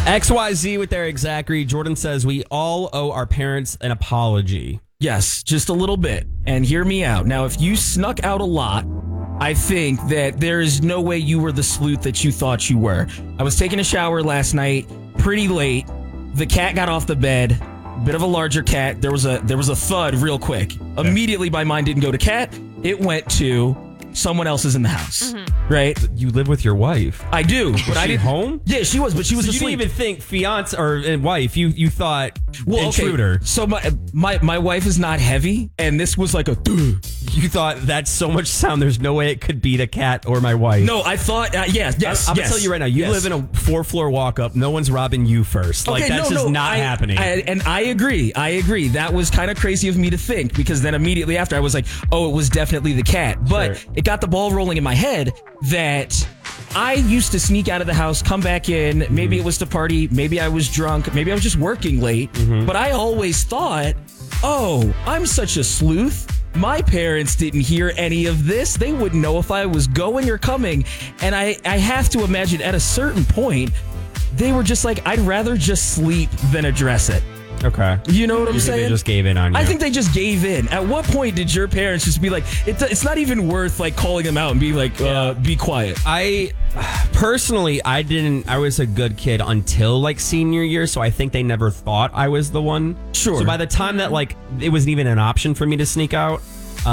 XYZ with Eric Zachary. Jordan says we all owe our parents an apology. Yes, just a little bit. And hear me out. Now, if you snuck out a lot, I think that there is no way you were the sleuth that you thought you were. I was taking a shower last night, pretty late. The cat got off the bed, bit of a larger cat. There was a thud real quick. Okay. Immediately, my mind didn't go to cat. It went to someone else is in the house, right? You live with your wife. I do, but I didn't. Home? Yeah, she was, but she was so asleep. You didn't even think fiance or wife. You thought intruder. Okay. So my wife is not heavy, and this was like a. You thought that's so much sound. There's no way it could be the cat or my wife. No, I thought yes. I'm gonna tell you right now. You live in a 4-floor walk up. No one's robbing you first. Like that's just not happening. And I agree. That was kind of crazy of me to think, because then immediately after I was like, oh, it was definitely the cat. But it got the ball rolling in my head that I used to sneak out of the house, come back in. Maybe it was to party. Maybe I was drunk. Maybe I was just working late. But I always thought, oh, I'm such a sleuth. My parents didn't hear any of this. They wouldn't know if I was going or coming. And I have to imagine at a certain point, they were just like, I'd rather just sleep than address it. Okay. You know what I'm saying? They just gave in on you. I think they just gave in. At what point did your parents just be like, it's not even worth like calling them out and be like, be quiet? I personally, I was a good kid until like senior year. So I think they never thought I was the one. Sure. So by the time that like it wasn't even an option for me to sneak out,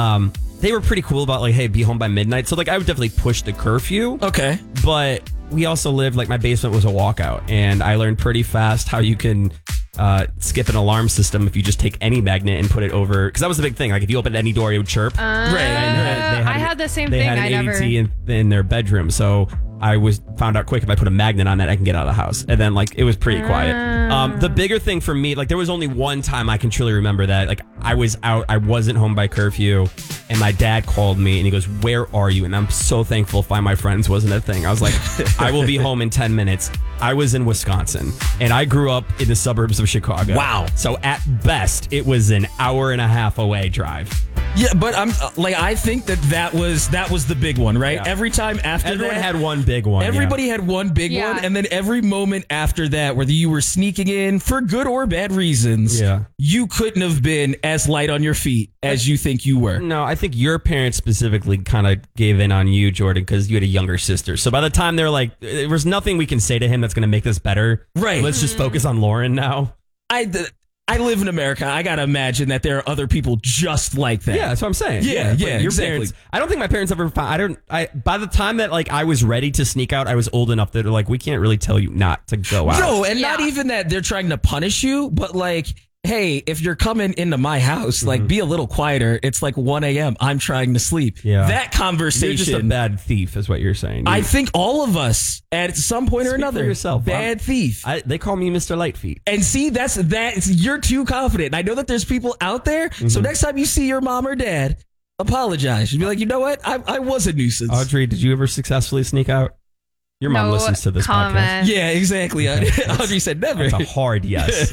they were pretty cool about like, hey, be home by midnight. So like I would definitely push the curfew. Okay. But we also lived, like my basement was a walkout, and I learned pretty fast how you can skip an alarm system if you just take any magnet and put it over, because that was the big thing. Like if you opened any door, it would chirp. Right. I had the same thing. They had an ADT in their bedroom, so I found out quick if I put a magnet on that, I can get out of the house. And then like it was pretty quiet. The bigger thing for me, like there was only one time I can truly remember that, like I was out, I wasn't home by curfew, and my dad called me and he goes, "Where are you?" And I'm so thankful Find My Friends wasn't a thing. I was like, I will be home in 10 minutes. I was in Wisconsin, and I grew up in the suburbs of Chicago. Wow. So at best, it was an hour and a half away drive. Yeah, but I'm like, I think that was the big one, right? Yeah. Every time after everyone that, had one big one. Everybody had one big one, and then every moment after that, whether you were sneaking in for good or bad reasons, you couldn't have been as light on your feet as you think you were. No, I think your parents specifically kind of gave in on you, Jordan, because you had a younger sister. So by the time they're like, there was nothing we can say to him that's going to make this better. Right. Let's just focus on Lauren now. I live in America. I got to imagine that there are other people just like that. Yeah, that's what I'm saying. Yeah, your exactly. Parents, I don't think my parents ever found, by the time that like I was ready to sneak out, I was old enough that like, we can't really tell you not to go out. No, and not even that they're trying to punish you, but like, hey, if you're coming into my house, like be a little quieter. It's like 1 a.m. I'm trying to sleep. Yeah. That conversation. You're just a bad thief is what you're saying. I think all of us at some point or another. For yourself. Bad thief. They call me Mr. Lightfeet. And see, you're too confident. I know that there's people out there. So next time you see your mom or dad, apologize. You'd be like, you know what? I was a nuisance. Audrey, did you ever successfully sneak out? Your mom listens to this podcast. Yeah, exactly. Audrey said never. That's a hard yes.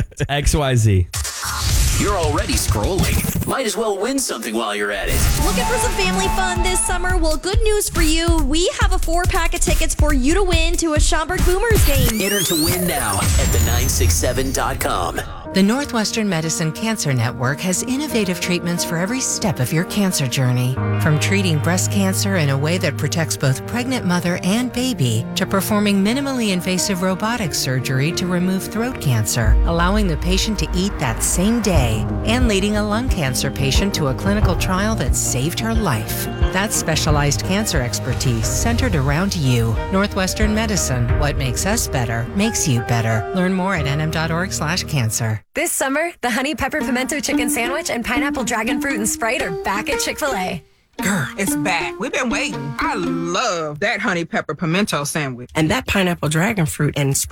XYZ. You're already scrolling. Might as well win something while you're at it. Looking for some family fun this summer? Well, good news for you. We have a 4-pack of tickets for you to win to a Schaumburg Boomers game. Enter to win now at the967.com. The Northwestern Medicine Cancer Network has innovative treatments for every step of your cancer journey. From treating breast cancer in a way that protects both pregnant mother and baby, to performing minimally invasive robotic surgery to remove throat cancer, allowing the patient to eat that same day, and leading a lung cancer patient to a clinical trial that saved her life. That's specialized cancer expertise centered around you. Northwestern Medicine. What makes us better makes you better. Learn more at nm.org/cancer. This summer, the Honey Pepper Pimento Chicken Sandwich and Pineapple Dragon Fruit and Sprite are back at Chick-fil-A. Girl, it's back. We've been waiting. I love that Honey Pepper Pimento Sandwich. And that Pineapple Dragon Fruit and Sprite